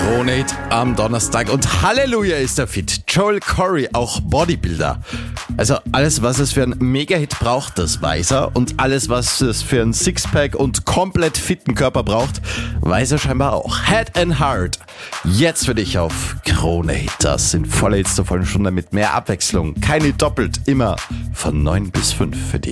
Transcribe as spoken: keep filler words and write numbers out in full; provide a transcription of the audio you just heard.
Kronehit am Donnerstag und Halleluja ist er fit. Joel Corry, auch Bodybuilder. Also alles, was es für einen Mega-Hit braucht, das weiß er. Und alles, was es für einen Sixpack und komplett fitten Körper braucht, weiß er scheinbar auch. Head and Heart. Jetzt für dich auf Kronehit. Das sind volle Hits zur vollen Stunde mit mehr Abwechslung. Keine doppelt, immer von neun bis fünf für dich.